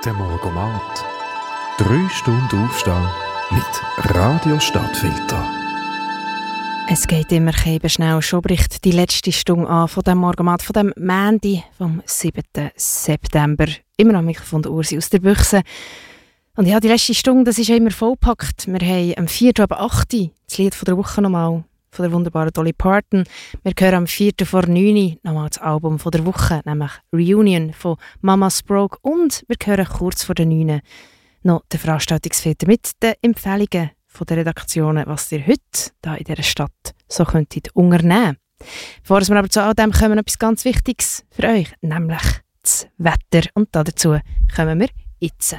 Der Morgomat. 3 Stunden Aufstehen mit Radio Stadtfilter. Es geht immer eben schnell. Schon bricht die letzte Stunde an von dem Morgenmat, von dem Montag vom 7. September. Immer am Mikrofon der Ursi aus der Büchse. Und ja, die letzte Stunde, das ist ja immer vollgepackt. Wir haben am 4. ab 8. das Lied von der Woche nochmal, von der wunderbaren Dolly Parton. Wir hören am 4. vor 9. nochmal das Album von der Woche, nämlich Reunion von Mama Sprague. Und wir hören kurz vor der 9. noch den Veranstaltungsfilter mit den Empfehlungen von den Redaktionen, was ihr heute hier in dieser Stadt so könntet unternehmen. Bevor wir aber zu all dem kommen, etwas ganz Wichtiges für euch, nämlich das Wetter. Und dazu kommen wir jetzt.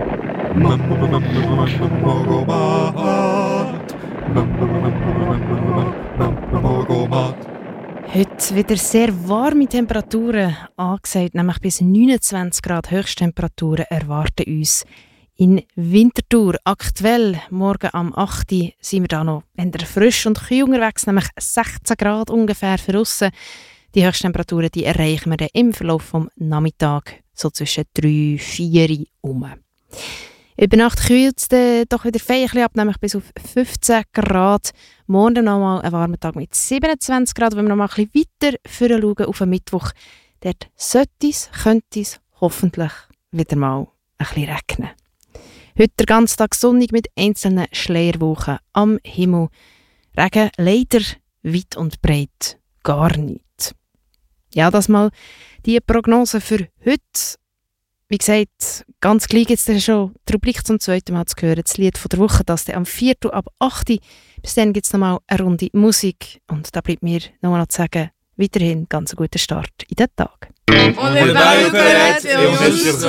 Heute wieder sehr warme Temperaturen angesagt, nämlich bis 29 Grad Höchsttemperaturen erwarten uns in Winterthur. Aktuell, morgen am 8. sind wir da noch frisch und kühl unterwegs, nämlich 16 Grad ungefähr für aussen. Die Höchsttemperaturen die erreichen wir dann im Verlauf des Nachmittags, so zwischen 3 und 4 Uhr. Über Nacht kühlt es doch wieder fein ab, nämlich bis auf 15 Grad. Morgen nochmal ein warmer Tag mit 27 Grad. Wenn wir noch mal ein bisschen weiter schauen auf den Mittwoch, dort könnte es hoffentlich wieder mal ein bisschen regnen. Heute der ganze Tag sonnig mit einzelnen Schleierwolken am Himmel. Regen leider weit und breit gar nicht. Ja, das mal die Prognose für heute. Wie gesagt, ganz gleich jetzt schon die Rubrik zum zweiten Mal zu hören, das Lied von der Woche, das dann am 4. ab 8. Bis dann gibt es nochmal eine Runde Musik. Und da bleibt mir nochmal noch zu sagen, weiterhin ganz einen guten Start in den Tag.